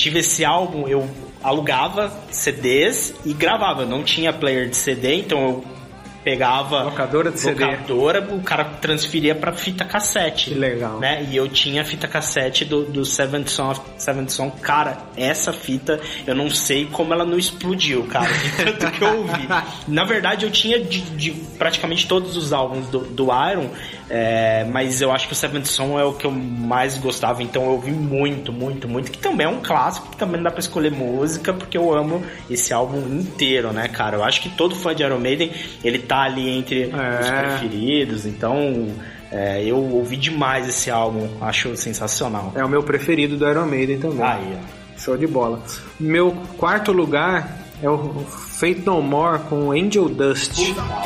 tive esse álbum, eu alugava CDs e gravava. Eu não tinha player de CD, então eu pegava locadora de CD. O cara transferia pra fita cassete. Que legal. Né? E eu tinha a fita cassete do Seventh Son. Cara, essa fita, eu não sei como ela não explodiu, cara, de tanto que eu ouvi. Na verdade, eu tinha de praticamente todos os álbuns do Iron, mas eu acho que o Seventh Son é o que eu mais gostava, então eu ouvi muito, muito, muito, que também é um clássico, que também não dá pra escolher música, porque eu amo esse álbum inteiro, né, cara? Eu acho que todo fã de Iron Maiden, ele tá ali entre os preferidos, então eu ouvi demais esse álbum, acho sensacional. É o meu preferido do Iron Maiden também. Aí, show de bola. Meu quarto lugar é o Faith No More com Angel Dust.